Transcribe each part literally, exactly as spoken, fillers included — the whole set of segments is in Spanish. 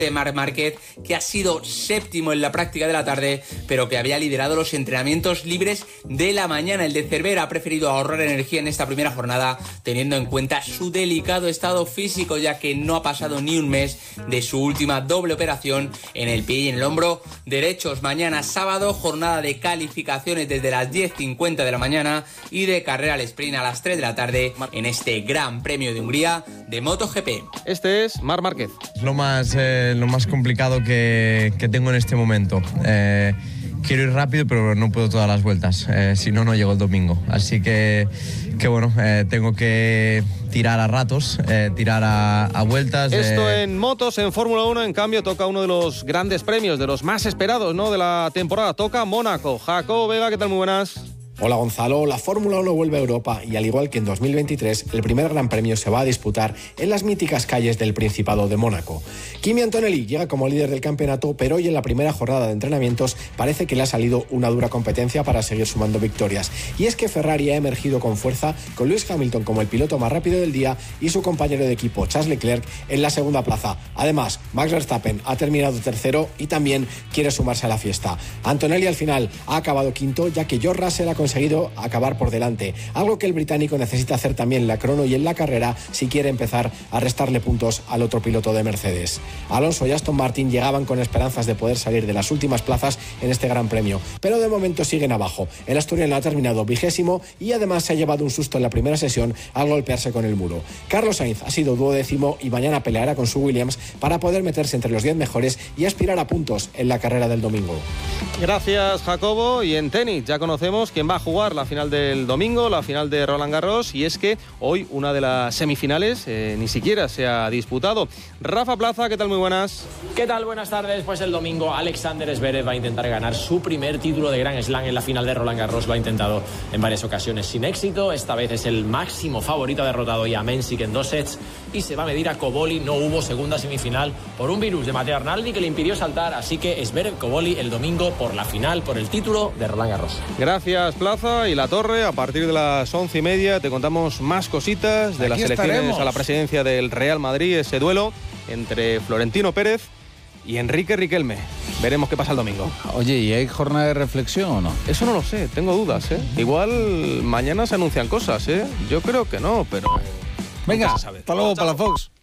Marc Márquez, que ha sido séptimo en la práctica de la tarde, pero que había liderado los entrenamientos libres de la mañana. El de Cervera ha preferido ahorrar energía en esta primera jornada, teniendo en cuenta su delicado estado físico, ya que no ha pasado ni un mes de su última doble operación en el pie y en el hombro derechos. Mañana sábado, jornada de calificaciones desde las diez cincuenta de la mañana y de carrera al sprint a las tres de la tarde en este Gran Premio de Hungría de MotoGP. Este es Marc Márquez. Lo más, eh, lo más complicado que, que tengo en este momento. Eh, quiero ir rápido, pero no puedo todas las vueltas. Eh, si no, no llego el domingo. Así que, que bueno, eh, tengo que tirar a ratos, eh, tirar a, a vueltas. Esto eh. en motos, en Fórmula uno, en cambio, toca uno de los grandes premios, de los más esperados, ¿no?, de la temporada. Toca Mónaco. Jacobo Vega, ¿qué tal? Muy buenas. Hola Gonzalo, la Fórmula uno vuelve a Europa y al igual que en dos mil veintitrés, el primer Gran Premio se va a disputar en las míticas calles del Principado de Mónaco. Kimi Antonelli llega como líder del campeonato, pero hoy en la primera jornada de entrenamientos parece que le ha salido una dura competencia para seguir sumando victorias. Y es que Ferrari ha emergido con fuerza, con Lewis Hamilton como el piloto más rápido del día y su compañero de equipo Charles Leclerc en la segunda plaza. Además, Max Verstappen ha terminado tercero y también quiere sumarse a la fiesta. Antonelli al final ha acabado quinto, ya que George Russell ha conseguido conseguido acabar por delante, algo que el británico necesita hacer también en la crono y en la carrera si quiere empezar a restarle puntos al otro piloto de Mercedes. Alonso y Aston Martin llegaban con esperanzas de poder salir de las últimas plazas en este Gran Premio, pero de momento siguen abajo. El asturiano ha terminado vigésimo y además se ha llevado un susto en la primera sesión al golpearse con el muro. Carlos Sainz ha sido duodécimo y mañana peleará con su Williams para poder meterse entre los diez mejores y aspirar a puntos en la carrera del domingo. Gracias, Jacobo. Y en tenis ya conocemos quién va a jugar la final del domingo, la final de Roland Garros, y es que hoy una de las semifinales eh, ni siquiera se ha disputado. Rafa Plaza, ¿qué tal? Muy buenas. ¿Qué tal? Buenas tardes. Pues el domingo Alexander Zverev va a intentar ganar su primer título de Grand Slam en la final de Roland Garros. Lo ha intentado en varias ocasiones sin éxito. Esta vez es el máximo favorito, ha derrotado ya a Mensik en dos sets y se va a medir a Koboli. No hubo segunda semifinal por un virus de Matteo Arnaldi que le impidió saltar, así que Zverev-Koboli el domingo por la final, por el título de Roland Garros. Gracias, Plaza. Y La Torre, a partir de las once y media te contamos más cositas de Aquí las elecciones estaremos. a la presidencia del Real Madrid, ese duelo entre Florentino Pérez y Enrique Riquelme. Veremos qué pasa el domingo. Oye, ¿y hay jornada de reflexión o no? Eso no lo sé, tengo dudas, ¿eh? Igual mañana se anuncian cosas, ¿eh? Yo creo que no, pero... Venga, hasta luego, Palafox.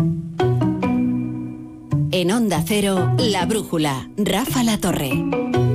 En Onda Cero, La Brújula, Rafa La Torre.